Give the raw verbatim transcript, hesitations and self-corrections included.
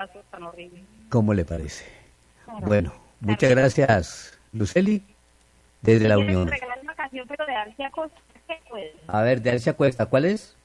casos tan horribles. ¿Cómo le parece? Claro. Bueno, muchas También. gracias, Luceli, desde ¿Me la quieres Unión. regalar una canción, pero de Alcia Costa? ¿Qué puedes? A ver, de Alicia Cuesta, ¿cuál es?